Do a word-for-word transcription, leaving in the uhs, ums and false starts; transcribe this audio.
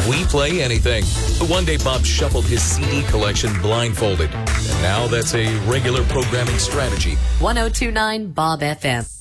We play anything. One day, Bob shuffled his C D collection blindfolded. And now that's a regular programming strategy. one oh two point nine Bob F M.